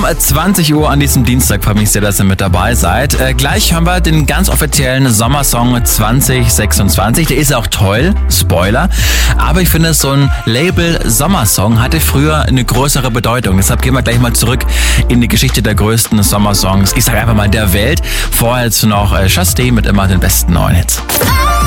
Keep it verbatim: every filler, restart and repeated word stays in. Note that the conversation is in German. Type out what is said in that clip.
zwanzig Uhr an diesem Dienstag. Freue mich sehr, dass ihr mit dabei seid. Äh, gleich hören wir den ganz offiziellen Sommersong zwanzig sechsundzwanzig. Der ist auch toll, Spoiler. Aber ich finde, so ein Label Sommersong hatte früher eine größere Bedeutung. Deshalb gehen wir gleich mal zurück in die Geschichte der größten Sommersongs. Ich sage einfach mal der Welt. Vorher jetzt noch äh, Chastain mit immer den besten neuen Hits.